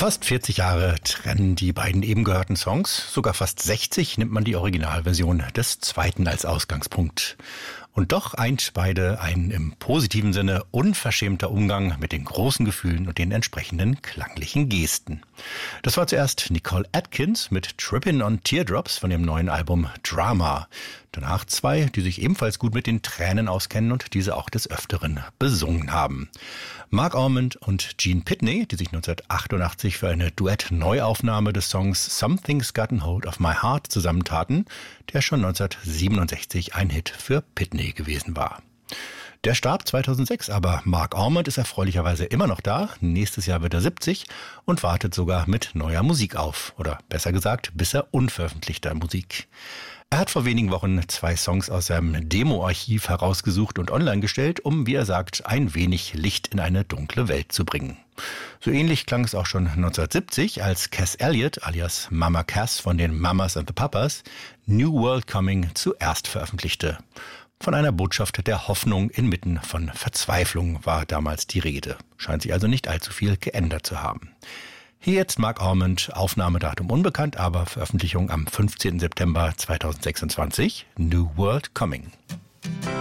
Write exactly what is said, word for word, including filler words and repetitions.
Fast vierzig Jahre trennen die beiden eben gehörten Songs, sogar fast sechzig nimmt man die Originalversion des zweiten als Ausgangspunkt. Und doch eint beide ein im positiven Sinne unverschämter Umgang mit den großen Gefühlen und den entsprechenden klanglichen Gesten. Das war zuerst Nicole Atkins mit Trippin' on Teardrops von dem neuen Album Drama. Danach zwei, die sich ebenfalls gut mit den Tränen auskennen und diese auch des Öfteren besungen haben. Marc Almond und Gene Pitney, die sich neunzehnhundertachtundachtzig für eine Duett-Neuaufnahme des Songs Something's Gotten Hold of My Heart zusammentaten, der schon neunzehnhundertsiebenundsechzig ein Hit für Pitney gewesen war. Der starb zweitausendsechs, aber Marc Almond ist erfreulicherweise immer noch da. Nächstes Jahr wird er siebzig und wartet sogar mit neuer Musik auf. Oder besser gesagt, bisher unveröffentlichter Musik. Er hat vor wenigen Wochen zwei Songs aus seinem Demo-Archiv herausgesucht und online gestellt, um, wie er sagt, ein wenig Licht in eine dunkle Welt zu bringen. So ähnlich klang es auch schon neunzehnhundertsiebzig, als Cass Elliot, alias Mama Cass von den Mamas and the Papas, New World Coming zuerst veröffentlichte. Von einer Botschaft der Hoffnung inmitten von Verzweiflung war damals die Rede. Scheint sich also nicht allzu viel geändert zu haben. Hier jetzt Marc Almond, Aufnahmedatum unbekannt, aber Veröffentlichung am fünfzehnten September zweitausendsechsundzwanzig, New World Coming.